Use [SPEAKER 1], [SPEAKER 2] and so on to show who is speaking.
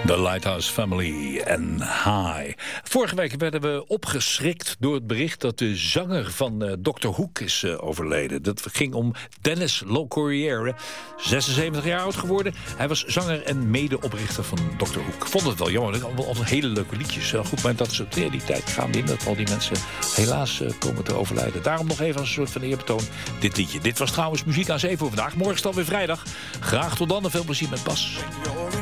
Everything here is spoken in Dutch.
[SPEAKER 1] The Lighthouse Family en High. Vorige week werden we opgeschrikt door het bericht dat de zanger van Dr. Hoek is overleden. Dat ging om Dennis Locorriere, 76 jaar oud geworden. Hij was zanger en medeoprichter van Dr. Hoek. Ik vond het wel jammer, altijd hele leuke liedjes. Goed, maar dat ze tegen die tijd gaan in, dat al die mensen helaas komen te overlijden. Daarom nog even als een soort van eerbetoon dit liedje. Dit was trouwens Muziek aan 7 voor vandaag. Morgen is het alweer vrijdag. Graag tot dan en veel plezier met Bas.